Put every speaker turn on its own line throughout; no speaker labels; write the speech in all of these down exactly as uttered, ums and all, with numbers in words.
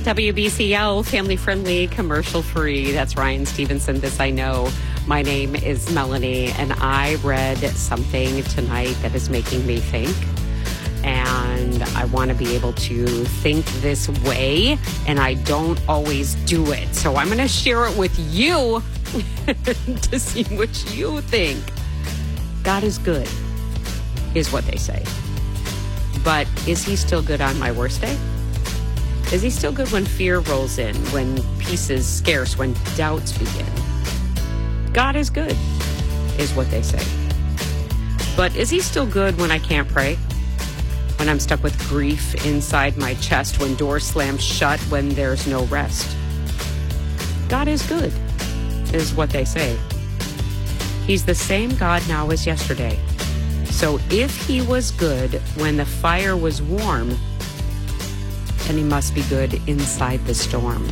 W B C L, family-friendly, commercial-free. That's Ryan Stevenson, This I Know. My name is Melanie, and I read something tonight that is making me think. And I want to be able to think this way, and I don't always do it. So I'm going to share it with you to see what you think. God is good, is what they say. But is he still good on my worst day? Is he still good when fear rolls in, when peace is scarce, when doubts begin? God is good, is what they say. But is he still good when I can't pray? When I'm stuck with grief inside my chest, when doors slam shut, when there's no rest? God is good, is what they say. He's the same God now as yesterday. So if he was good when the fire was warm, then he must be good inside the storm.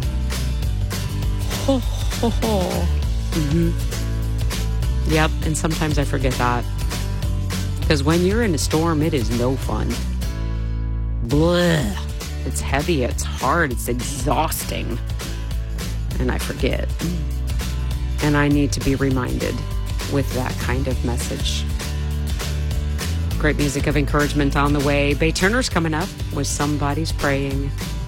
Ho, ho, ho. Mm-hmm. Yep, and sometimes I forget that. Because when you're in a storm, it is no fun. Blah. It's heavy, it's hard, it's exhausting. And I forget. And I need to be reminded with that kind of message. Great music of encouragement on the way. Bay Turner's coming up with Somebody's Praying.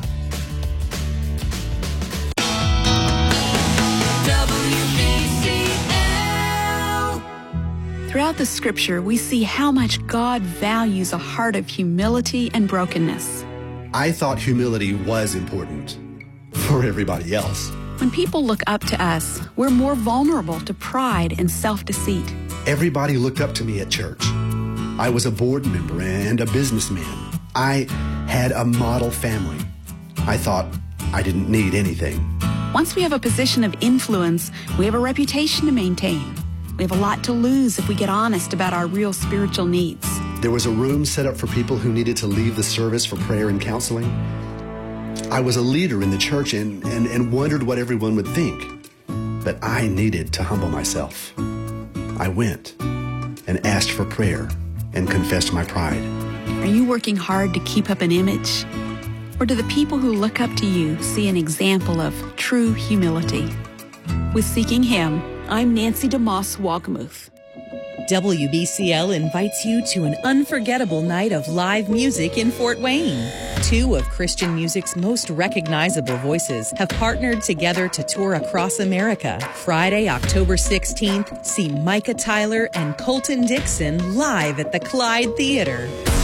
Throughout the scripture, we see how much God values a heart of humility and brokenness.
I thought humility was important for everybody else.
When people look up to us, we're more vulnerable to pride and self-deceit.
Everybody looked up to me at church. I was a board member and a businessman. I had a model family. I thought I didn't need anything.
Once we have a position of influence, we have a reputation to maintain. We have a lot to lose if we get honest about our real spiritual needs.
There was a room set up for people who needed to leave the service for prayer and counseling. I was a leader in the church and, and, and wondered what everyone would think. But I needed to humble myself. I went and asked for prayer and confessed my pride.
Are you working hard to keep up an image? Or do the people who look up to you see an example of true humility? With Seeking Him, I'm Nancy DeMoss Walgamuth.
W B C L invites you to an unforgettable night of live music in Fort Wayne. Two of Christian music's most recognizable voices have partnered together to tour across America. Friday, October sixteenth, see Micah Tyler and Colton Dixon live at the Clyde Theater.